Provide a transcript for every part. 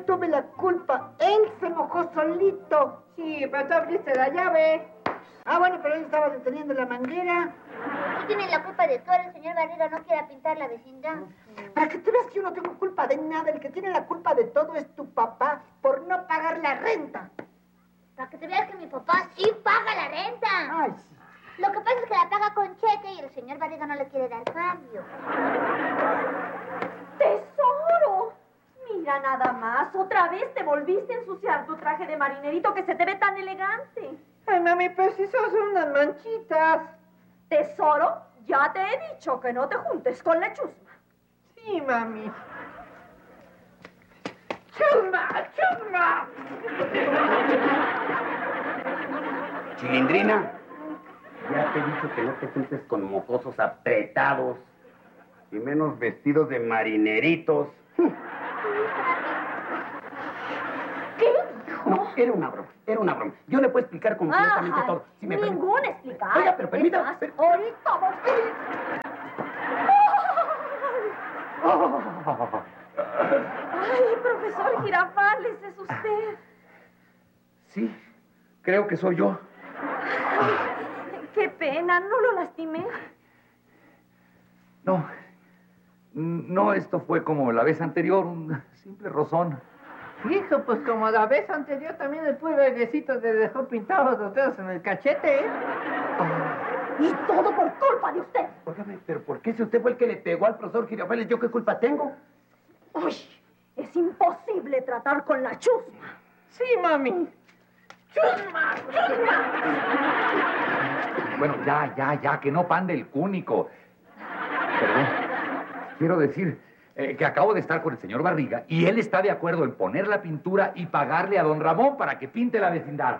tuve la culpa. Él se mojó solito. Sí, pero tú abriste la llave. Ah, bueno, pero él estaba deteniendo la manguera. Tú tienes la culpa de todo. El señor Barriga no quiere pintar la vecindad. Para que tú veas que yo no tengo culpa de nada. El que tiene la culpa de todo es tu papá por no pagar la renta. Para que te veas que mi papá sí paga la renta. Ay, sí. Lo que pasa es que la paga con cheque y el señor Barriga no le quiere dar cambio. ¡Tesoro! Mira nada más. Otra vez te volviste a ensuciar tu traje de marinerito que se te ve tan elegante. Ay, mami, pero si son unas manchitas. Tesoro, ya te he dicho que no te juntes con la chusma. Sí, mami. ¡Chusma! ¡Chusma! Chilindrina, ya te he dicho que no te juntes con mocosos apretados y menos vestidos de marineritos. ¿Qué dijo? No, era una broma. Yo le puedo explicar completamente Ay, todo. Si me permite. ningún explicar. Oiga, pero permítame. Ahorita vamos. Ay, profesor Girafales, ¿es usted? Sí, creo que soy yo. Qué pena, ¿no lo lastimé? No, esto fue como la vez anterior, un simple rozón. Hijo, pues como la vez anterior también el puro airecito te dejó pintados los dedos en el cachete, ¿eh? Y todo por culpa de usted. Óigame, pero ¿por qué si usted fue el que le pegó al profesor Girafales, yo qué culpa tengo? Uy, es imposible tratar con la chusma. Sí, mami. ¡Chusma! ¡Chusma! Bueno, ya, que no pande el cúnico. Perdón, quiero decir que acabo de estar con el señor Barriga y él está de acuerdo en poner la pintura y pagarle a don Ramón para que pinte la vecindad.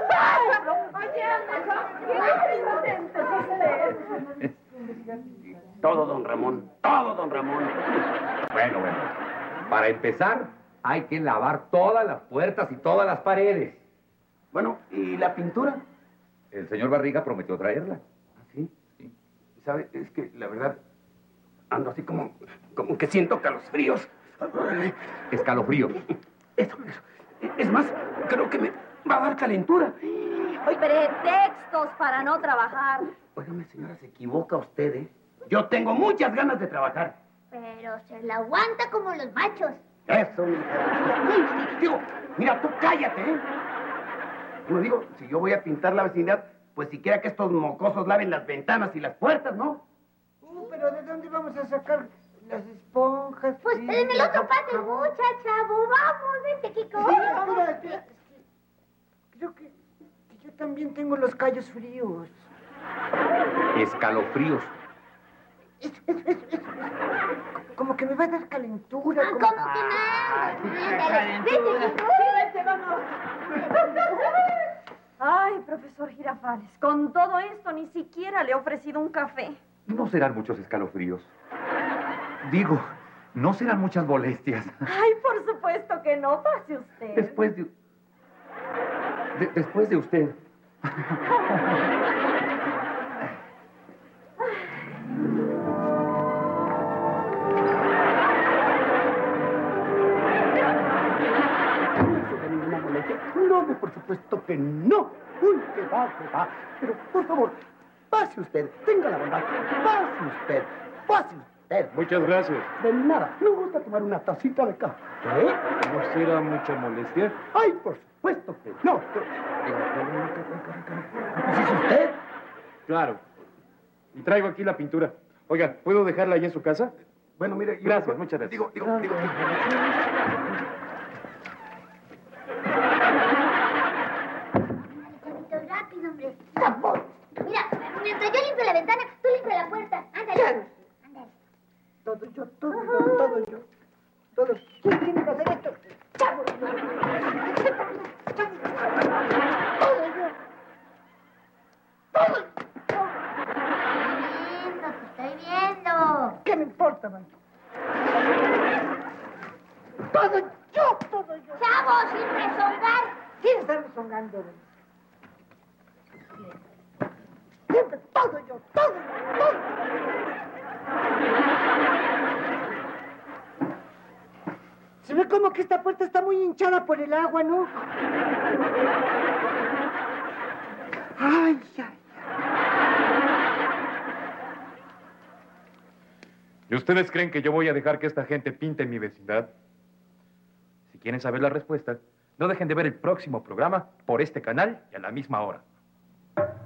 Todo, don Ramón. Bueno. Para empezar, hay que lavar todas las puertas y todas las paredes. Bueno, ¿y la pintura? El señor Barriga prometió traerla. ¿Sí? Sí. ¿Sabe? Es que, la verdad, ando así como que siento calosfríos. Escalofrío. Eso. Es más, creo que me va a dar calentura. Pretextos para no trabajar. Óigame, señora, se equivoca usted, ¿eh? Yo tengo muchas ganas de trabajar. Pero se la aguanta como los machos. Eso, mija. Digo, mira, tú cállate, ¿eh? Bueno, digo, si yo voy a pintar la vecindad, pues siquiera que estos mocosos laven las ventanas y las puertas, ¿no? Pero ¿de dónde vamos a sacar las esponjas? Pues Sí, en el otro patio, jabón. chavo. Vamos, vente, Kiko. Sí, espera. Creo que yo también tengo los callos fríos. Escalofríos. Como que me va a dar calentura. ¿Cómo que más? Calentura. Vete, vamos. Ay, profesor Girafales, con todo esto ni siquiera le he ofrecido un café. No serán muchos escalofríos. Digo, no serán muchas molestias. Ay, por supuesto que no, pase usted. Después de usted. No, por supuesto que no. Uy, que va. Pero, por favor, pase usted. Tenga la bondad. Pase usted. Muchas gracias. De nada. ¿No gusta tomar una tacita de café? ¿No será mucha molestia? Ay, por supuesto que no. ¿Es usted? Claro. Y traigo aquí la pintura. Oiga, ¿puedo dejarla allá en su casa? Bueno, mire... Gracias, muchas gracias. Digo. Rápido, hombre. Mira, mientras yo limpio la ventana, tú limpia la puerta. Ándale. Todo yo. ¿Quién tiene que hacer esto? ¡Chavo! Te estoy viendo. ¿Qué me importa, man? Todo yo. Chavo, sin rezongar. ¿Quién está rezongando? Siempre todo yo. Si ve como que esta puerta está muy hinchada por el agua, ¿no? Ay, ay. ¿Y ustedes creen que yo voy a dejar que esta gente pinte mi vecindad? Si quieren saber la respuesta, no dejen de ver el próximo programa por este canal y a la misma hora.